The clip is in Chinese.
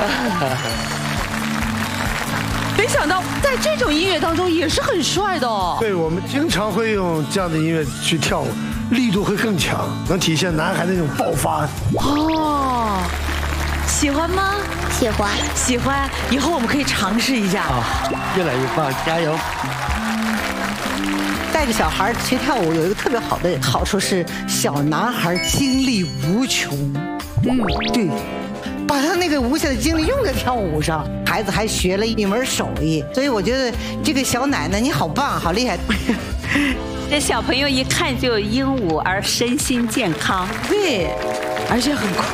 没想到在这种音乐当中也是很帅的哦。 对，我们经常会用这样的音乐去跳舞，力度会更强，能体现男孩的那种爆发。 哦，喜欢吗？ 喜欢。 喜欢，以后我们可以尝试一下。 越来越棒，加油！ 带着小孩去跳舞有一个特别好的好处是，小男孩精力无穷。对，把他那个无限的精力用在跳舞上，孩子还学了一门手艺，所以我觉得这个小奶奶你好棒，好厉害。 这小朋友一看就英武而身心健康。 对，而且很酷。